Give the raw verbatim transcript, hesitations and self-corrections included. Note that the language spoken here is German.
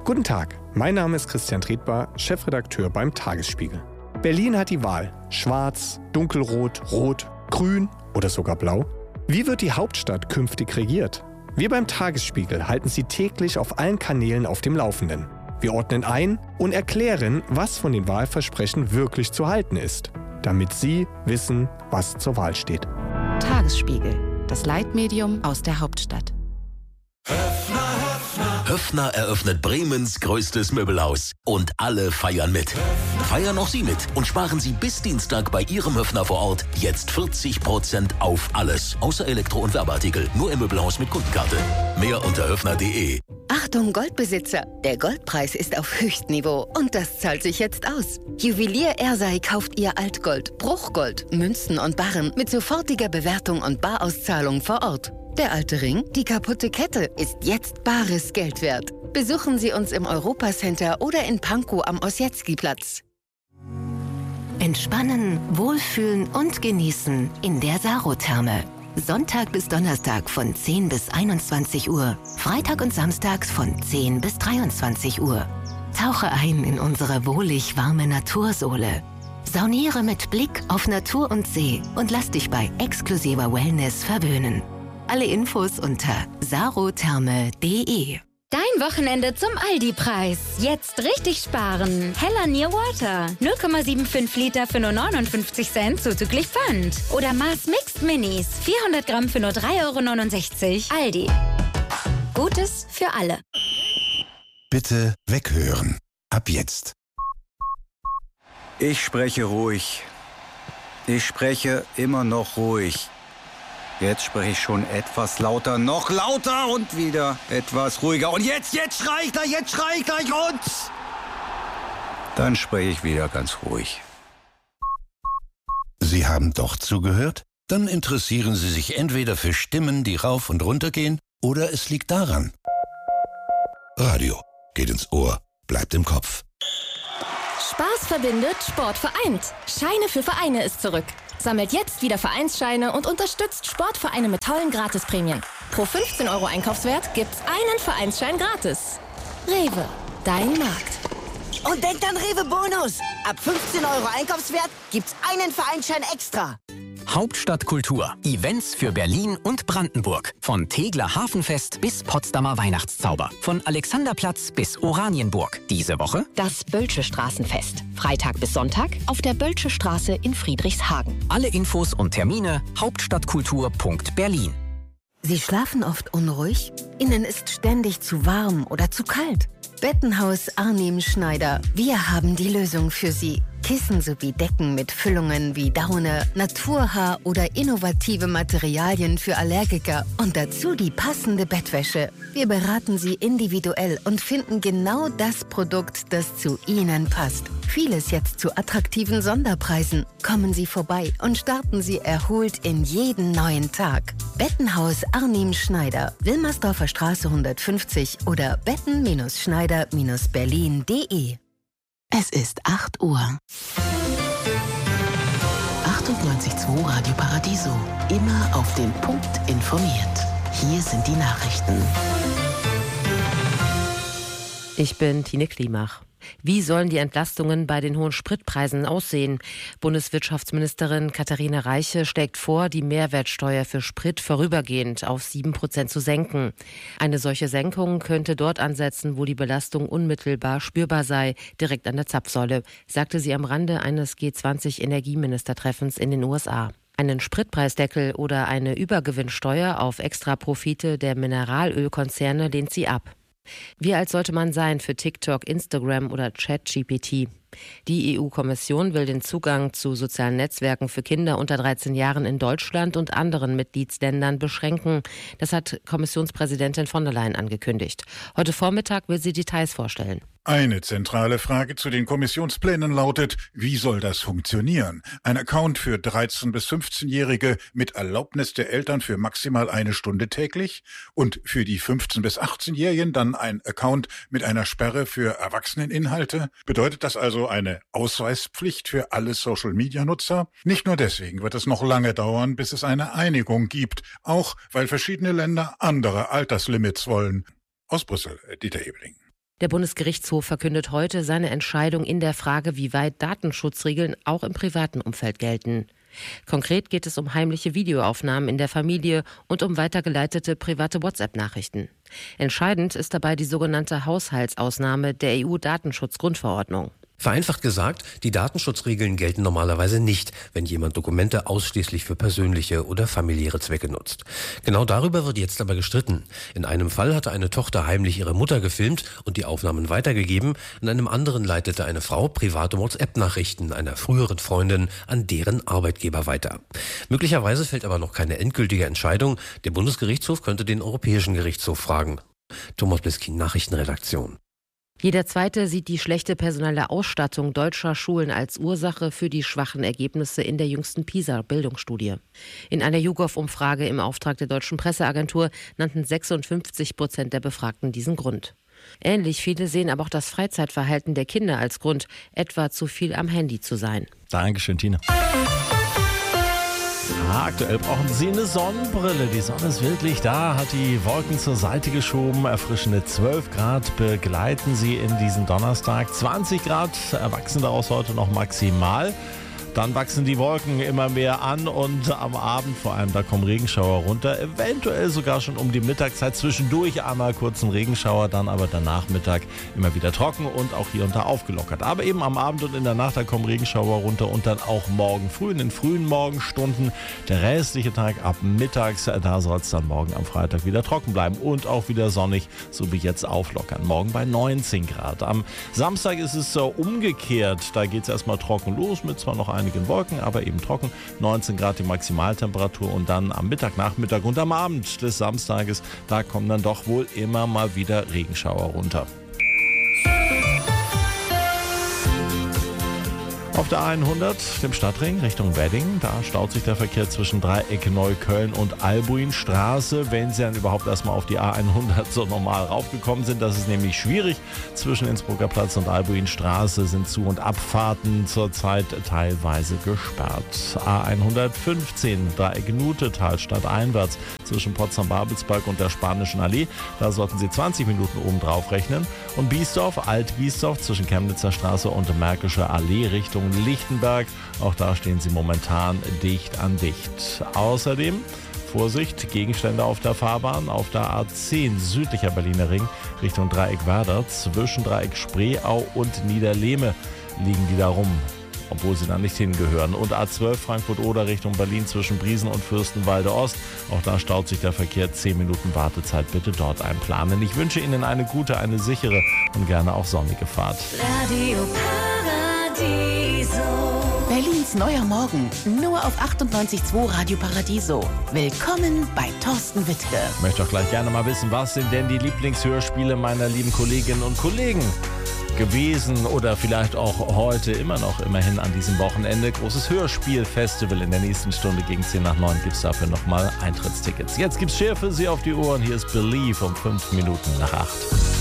Guten Tag, mein Name ist Christian Tretbar, Chefredakteur beim Tagesspiegel. Berlin hat die Wahl: Schwarz, Dunkelrot, Rot, Grün oder sogar Blau. Wie wird die Hauptstadt künftig regiert? Wir beim Tagesspiegel halten Sie täglich auf allen Kanälen auf dem Laufenden. Wir ordnen ein und erklären, was von den Wahlversprechen wirklich zu halten ist, damit Sie wissen, was zur Wahl steht. Tagesspiegel, das Leitmedium aus der Hauptstadt. Höffner eröffnet Bremens größtes Möbelhaus. Und alle feiern mit. Feiern auch Sie mit und sparen Sie bis Dienstag bei Ihrem Höffner vor Ort jetzt vierzig Prozent auf alles. Außer Elektro- und Werbeartikel. Nur im Möbelhaus mit Kundenkarte. Mehr unter höffner punkt de. Achtung Goldbesitzer, der Goldpreis ist auf Höchstniveau und das zahlt sich jetzt aus. Juwelier Ersei kauft Ihr Altgold, Bruchgold, Münzen und Barren mit sofortiger Bewertung und Barauszahlung vor Ort. Der alte Ring, die kaputte Kette, ist jetzt bares Geld wert. Besuchen Sie uns im Europacenter oder in Pankow am Ossietzky-Platz. Entspannen, wohlfühlen und genießen in der Sarotherme. Sonntag bis Donnerstag von zehn bis einundzwanzig Uhr, Freitag und Samstags von zehn bis dreiundzwanzig Uhr. Tauche ein in unsere wohlig warme Natursohle. Sauniere mit Blick auf Natur und See und lass dich bei exklusiver Wellness verwöhnen. Alle Infos unter sarotherme punkt de. Dein Wochenende zum Aldi-Preis. Jetzt richtig sparen. Hella Near Water. null Komma fünfundsiebzig Liter für nur neunundfünfzig Cent zuzüglich Pfand. Oder Mars Mixed Minis. vierhundert Gramm für nur drei Euro neunundsechzig. Aldi. Gutes für alle. Bitte weghören. Ab jetzt. Ich spreche ruhig. Ich spreche immer noch ruhig. Jetzt spreche ich schon etwas lauter, noch lauter und wieder etwas ruhiger. Und jetzt, jetzt schrei ich gleich, jetzt schrei ich gleich und... Dann spreche ich wieder ganz ruhig. Sie haben doch zugehört? Dann interessieren Sie sich entweder für Stimmen, die rauf und runter gehen, oder es liegt daran. Radio geht ins Ohr, bleibt im Kopf. Spaß verbindet, Sport vereint. Scheine für Vereine ist zurück. Sammelt jetzt wieder Vereinsscheine und unterstützt Sportvereine mit tollen Gratisprämien. Pro fünfzehn Euro Einkaufswert gibt's einen Vereinsschein gratis. Rewe, dein Markt. Und denkt an Rewe Bonus. Ab fünfzehn Euro Einkaufswert gibt's einen Vereinsschein extra. Hauptstadtkultur. Events für Berlin und Brandenburg. Von Tegeler Hafenfest bis Potsdamer Weihnachtszauber. Von Alexanderplatz bis Oranienburg. Diese Woche das Bölsche Straßenfest. Freitag bis Sonntag auf der Bölsche Straße in Friedrichshagen. Alle Infos und Termine hauptstadtkultur punkt berlin. Sie schlafen oft unruhig? Ihnen ist ständig zu warm oder zu kalt? Bettenhaus Arnim Schneider. Wir haben die Lösung für Sie. Kissen sowie Decken mit Füllungen wie Daune, Naturhaar oder innovative Materialien für Allergiker und dazu die passende Bettwäsche. Wir beraten Sie individuell und finden genau das Produkt, das zu Ihnen passt. Vieles jetzt zu attraktiven Sonderpreisen. Kommen Sie vorbei und starten Sie erholt in jeden neuen Tag. Bettenhaus Arnim Schneider, Wilmersdorfer Straße hundertfünfzig oder betten-schneider berlin punkt de. Es ist acht Uhr. achtundneunzig Komma zwei Radio Paradiso. Immer auf den Punkt informiert. Hier sind die Nachrichten. Ich bin Tine Klimach. Wie sollen die Entlastungen bei den hohen Spritpreisen aussehen? Bundeswirtschaftsministerin Katharina Reiche schlägt vor, die Mehrwertsteuer für Sprit vorübergehend auf sieben Prozent zu senken. Eine solche Senkung könnte dort ansetzen, wo die Belastung unmittelbar spürbar sei, direkt an der Zapfsäule, sagte sie am Rande eines G zwanzig Energieministertreffens in den U S A. Einen Spritpreisdeckel oder eine Übergewinnsteuer auf Extraprofite der Mineralölkonzerne lehnt sie ab. Wie alt sollte man sein für TikTok, Instagram oder ChatGPT? Die E U-Kommission will den Zugang zu sozialen Netzwerken für Kinder unter dreizehn Jahren in Deutschland und anderen Mitgliedsländern beschränken. Das hat Kommissionspräsidentin von der Leyen angekündigt. Heute Vormittag will sie Details vorstellen. Eine zentrale Frage zu den Kommissionsplänen lautet, wie soll das funktionieren? Ein Account für dreizehn- bis fünfzehnjährige mit Erlaubnis der Eltern für maximal eine Stunde täglich und für die fünfzehn- bis achtzehnjährigen dann ein Account mit einer Sperre für Erwachseneninhalte? Bedeutet das also eine Ausweispflicht für alle Social-Media-Nutzer? Nicht nur deswegen wird es noch lange dauern, bis es eine Einigung gibt, auch weil verschiedene Länder andere Alterslimits wollen. Aus Brüssel, Dieter Ebeling. Der Bundesgerichtshof verkündet heute seine Entscheidung in der Frage, wie weit Datenschutzregeln auch im privaten Umfeld gelten. Konkret geht es um heimliche Videoaufnahmen in der Familie und um weitergeleitete private WhatsApp-Nachrichten. Entscheidend ist dabei die sogenannte Haushaltsausnahme der E U-Datenschutzgrundverordnung. Vereinfacht gesagt, die Datenschutzregeln gelten normalerweise nicht, wenn jemand Dokumente ausschließlich für persönliche oder familiäre Zwecke nutzt. Genau darüber wird jetzt aber gestritten. In einem Fall hatte eine Tochter heimlich ihre Mutter gefilmt und die Aufnahmen weitergegeben. In einem anderen leitete eine Frau private WhatsApp-Nachrichten einer früheren Freundin an deren Arbeitgeber weiter. Möglicherweise fällt aber noch keine endgültige Entscheidung. Der Bundesgerichtshof könnte den Europäischen Gerichtshof fragen. Thomas Bliskin, Nachrichtenredaktion. Jeder Zweite sieht die schlechte personelle Ausstattung deutscher Schulen als Ursache für die schwachen Ergebnisse in der jüngsten PISA-Bildungsstudie. In einer YouGov-Umfrage im Auftrag der Deutschen Presseagentur nannten sechsundfünfzig Prozent der Befragten diesen Grund. Ähnlich viele sehen aber auch das Freizeitverhalten der Kinder als Grund, etwa zu viel am Handy zu sein. Dankeschön, Tina. Aktuell brauchen Sie eine Sonnenbrille. Die Sonne ist wirklich da, hat die Wolken zur Seite geschoben. Erfrischende zwölf Grad begleiten Sie in diesen Donnerstag. zwanzig Grad erwachsen daraus heute noch maximal. Dann wachsen die Wolken immer mehr an und am Abend vor allem, da kommen Regenschauer runter. Eventuell sogar schon um die Mittagszeit zwischendurch einmal kurzen Regenschauer, dann aber der Nachmittag immer wieder trocken und auch hier und da aufgelockert. Aber eben am Abend und in der Nacht, da kommen Regenschauer runter und dann auch morgen früh, in den frühen Morgenstunden. Der restliche Tag ab mittags, da soll es dann morgen am Freitag wieder trocken bleiben und auch wieder sonnig, so wie jetzt auflockern. Morgen bei neunzehn Grad. Am Samstag ist es so umgekehrt. Da geht es erstmal trocken los mit zwar noch einigen Wolken, aber eben trocken. neunzehn Grad die Maximaltemperatur und dann am Mittag, Nachmittag und am Abend des Samstages, da kommen dann doch wohl immer mal wieder Regenschauer runter. Auf der A hundert, dem Stadtring Richtung Wedding, da staut sich der Verkehr zwischen Dreieck Neukölln und Albuinstraße, wenn Sie dann überhaupt erstmal auf die A hundert so normal raufgekommen sind. Das ist nämlich schwierig. Zwischen Innsbrucker Platz und Albuinstraße sind Zu- und Abfahrten zurzeit teilweise gesperrt. A hundertfünfzehn, Dreieck Nutetal stadteinwärts zwischen Potsdam-Babelsberg und der Spanischen Allee. Da sollten Sie zwanzig Minuten oben drauf rechnen. Und Biesdorf, Alt-Biesdorf zwischen Chemnitzer Straße und Märkische Allee Richtung Lichtenberg. Auch da stehen Sie momentan dicht an dicht. Außerdem Vorsicht, Gegenstände auf der Fahrbahn. Auf der A zehn südlicher Berliner Ring Richtung Dreieck Werder zwischen Dreieck Spreeau und Niederlehme liegen die da rum, obwohl sie da nicht hingehören. Und A zwölf Frankfurt-Oder Richtung Berlin zwischen Briesen und Fürstenwalde Ost. Auch da staut sich der Verkehr. zehn Minuten Wartezeit bitte dort einplanen. Ich wünsche Ihnen eine gute, eine sichere und gerne auch sonnige Fahrt. Radio Paradiso. Berlins neuer Morgen. Nur auf achtundneunzig Komma zwei Radio Paradiso. Willkommen bei Thorsten Wittke. Ich möchte auch gleich gerne mal wissen, was sind denn die Lieblingshörspiele meiner lieben Kolleginnen und Kollegen gewesen oder vielleicht auch heute immer noch immerhin an diesem Wochenende. Großes Hörspielfestival in der nächsten Stunde gegen zehn nach neun gibt es dafür nochmal Eintrittstickets. Jetzt gibt's Scher für Sie auf die Ohren. Hier ist Believe um fünf Minuten nach acht.